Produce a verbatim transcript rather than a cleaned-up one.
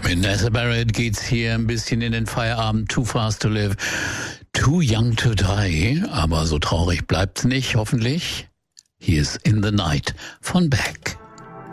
Mit Nessa Barrett geht's hier ein bisschen in den Feierabend. Too fast to live, too young to die. Aber so traurig bleibt's nicht, hoffentlich. Hier ist In the Night von Beck.